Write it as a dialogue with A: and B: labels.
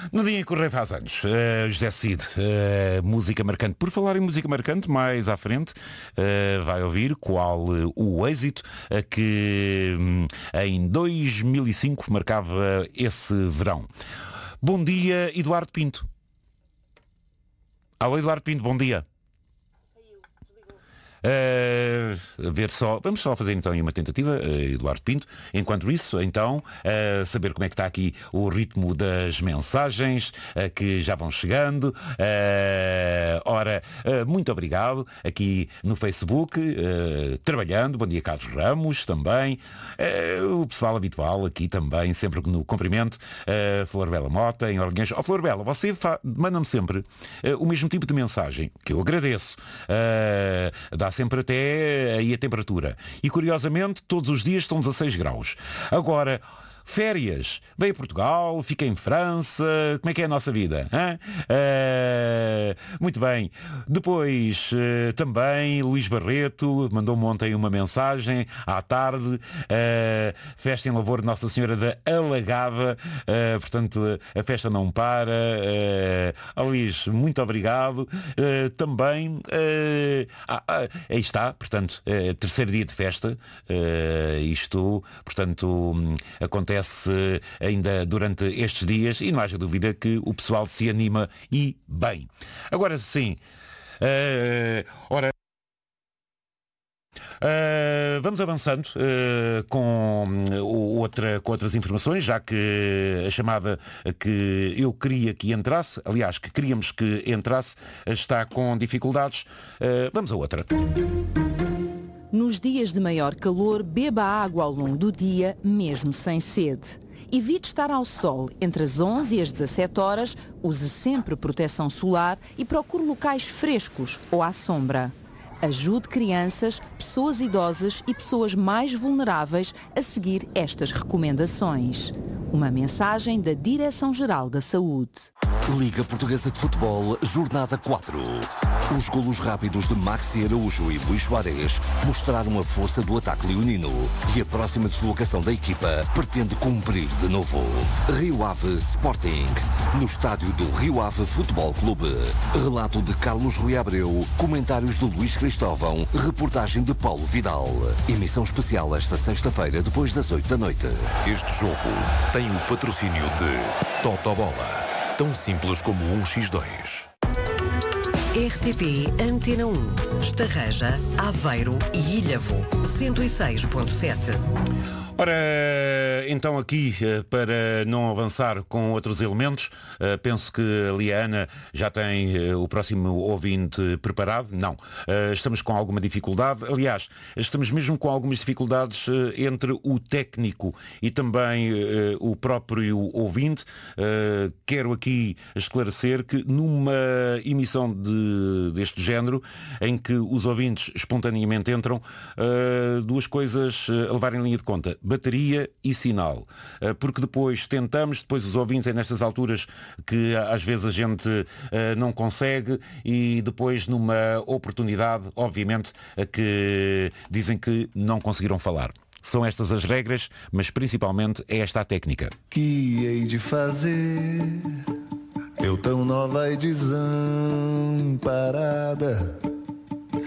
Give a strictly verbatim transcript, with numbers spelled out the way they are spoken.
A: No dia em que o Rei faz anos, uh, José Cid, uh, música marcante. Por falar em música marcante, mais à frente uh, vai ouvir qual uh, o êxito uh, que um, em dois mil e cinco marcava esse verão. Bom dia, Eduardo Pinto. Alô, Eduardo Pinto, bom dia. Uh, ver só, vamos só fazer então uma tentativa, uh, Eduardo Pinto. Enquanto isso, então, uh, saber como é que está aqui o ritmo das mensagens uh, que já vão chegando. Uh, ora, uh, muito obrigado aqui no Facebook, uh, trabalhando. Bom dia, Carlos Ramos, também. Uh, o pessoal habitual aqui também, sempre no cumprimento. Uh, Flor Bela Mota, em Orguenhos. Ó, oh, Flor Bela, você fa- manda-me sempre uh, o mesmo tipo de mensagem, que eu agradeço. Uh, dá sempre até aí a temperatura. E curiosamente, todos os dias estão dezasseis graus. Agora, férias. Veio a Portugal, fica em França. Como é que é a nossa vida? Hã? Uh, muito bem. Depois, uh, também, Luís Barreto mandou-me ontem uma mensagem à tarde. Uh, festa em louvor de Nossa Senhora da Alagada. Uh, portanto, a festa não para. Uh, Luís, muito obrigado. Uh, também, uh, ah, ah, aí está, portanto, uh, terceiro dia de festa. Uh, isto, portanto, um, acontece ainda durante estes dias e não haja dúvida que o pessoal se anima e bem. Agora sim, uh, ora Uh, vamos avançando uh, com, uh, outra, com outras informações, já que a chamada que eu queria que entrasse, aliás, que queríamos que entrasse, está com dificuldades. Uh, vamos a outra.
B: Nos dias de maior calor, beba água ao longo do dia, mesmo sem sede. Evite estar ao sol entre as onze e as dezassete horas, use sempre proteção solar e procure locais frescos ou à sombra. Ajude crianças, pessoas idosas e pessoas mais vulneráveis a seguir estas recomendações. Uma mensagem da Direção-Geral da Saúde.
C: Liga Portuguesa de Futebol, Jornada quatro. Os golos rápidos de Maxi Araújo e Luís Soares mostraram a força do ataque leonino e a próxima deslocação da equipa pretende cumprir de novo. Rio Ave Sporting, no estádio do Rio Ave Futebol Clube. Relato de Carlos Rui Abreu, comentários de Luís Cristóvão, reportagem de Paulo Vidal. Emissão especial esta sexta-feira, depois das oito da noite.
D: Este jogo tem o patrocínio de Totobola. Tão simples como um por dois.
E: R T P Antena um, Estarreja, Aveiro e Ilhavo, cento e seis ponto sete.
A: Ora, então aqui, para não avançar com outros elementos, penso que a Liana já tem o próximo ouvinte preparado. Não, estamos com alguma dificuldade. Aliás, estamos mesmo com algumas dificuldades entre o técnico e também o próprio ouvinte. Quero aqui esclarecer que numa emissão de, deste género, em que os ouvintes espontaneamente entram, duas coisas a levar em linha de conta: bateria e sinal, porque depois tentamos, depois os ouvintes é nestas alturas que às vezes a gente uh, não consegue e depois numa oportunidade, obviamente, que dizem que não conseguiram falar. São estas as regras, mas principalmente é esta a técnica.
F: Que hei de fazer, eu tão nova e desamparada,